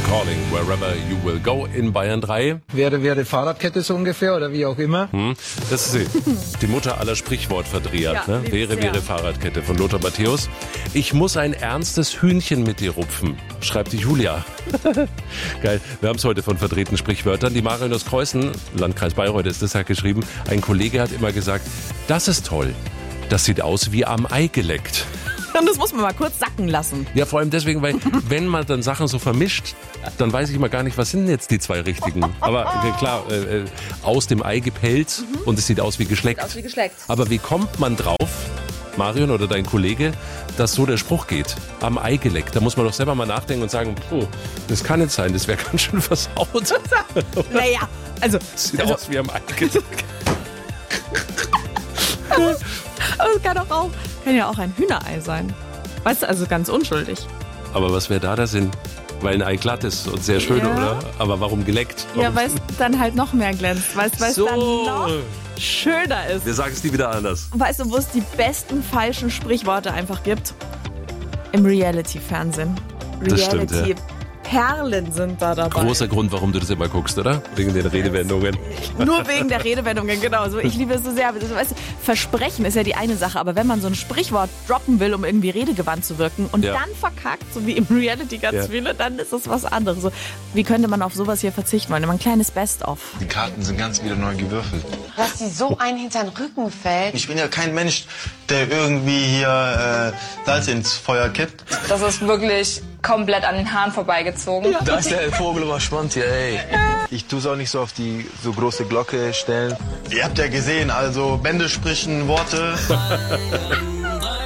Calling, wherever you will go in Bayern 3. Wäre Fahrradkette so ungefähr oder wie auch immer. Das ist sie. Die Mutter aller Sprichwortverdreher. Ja, Ne? Wäre Fahrradkette von Lothar Matthäus. Ich muss ein ernstes Hühnchen mit dir rupfen, schreibt die Julia. Geil. Wir haben es heute von verdrehten Sprichwörtern. Die Marion aus Kreuzen, Landkreis Bayreuth, ist das, hat geschrieben. Ein Kollege hat immer gesagt, das ist toll. Das sieht aus wie am Ei geleckt. Und das muss man mal kurz sacken lassen. Ja, vor allem deswegen, weil wenn man dann Sachen so vermischt, dann weiß ich immer gar nicht, was sind jetzt die zwei richtigen. Aber klar, aus dem Ei gepellt und es sieht aus wie geschleckt. Sieht aus wie geschleckt. Aber wie kommt man drauf, Marion oder dein Kollege, dass so der Spruch geht? Am Ei geleckt. Da muss man doch selber mal nachdenken und sagen, oh, das kann nicht sein, das wäre ganz schön versaut. Naja, also... Sieht aus wie am Ei geleckt. Aber es kann ja auch ein Hühnerei sein. Weißt du, also ganz unschuldig. Aber was wäre da der Sinn? Weil ein Ei glatt ist und sehr schön, oder? Aber warum geleckt? Ja, weil es dann halt noch mehr glänzt. Weil es So. dann noch schöner ist. Wir sagen es nie wieder anders. Weißt du, wo es die besten falschen Sprichworte einfach gibt? Im Reality-Fernsehen. Das stimmt, ja. Perlen sind da dabei. Großer Grund, warum du das immer guckst, oder? Wegen den Redewendungen. Nur wegen der Redewendungen, genau. So, ich liebe es so sehr. Weißt du, Versprechen ist ja die eine Sache, aber wenn man so ein Sprichwort droppen will, um irgendwie redegewandt zu wirken und dann verkackt, so wie im Reality ganz viele, dann ist das was anderes. So, wie könnte man auf sowas hier verzichten wollen? Immer ein kleines Best-of. Die Karten sind ganz wieder neu gewürfelt. Dass sie so einen hinter den Rücken fällt. Ich bin ja kein Mensch, der irgendwie hier Salz ins Feuer kippt. Das ist wirklich komplett an den Haaren vorbeigezogen. Ja. Da ist der Vogel überspannt hier, ey. Ich tue es auch nicht so auf die so große Glocke stellen. Ihr habt ja gesehen, also Bände sprechen Worte.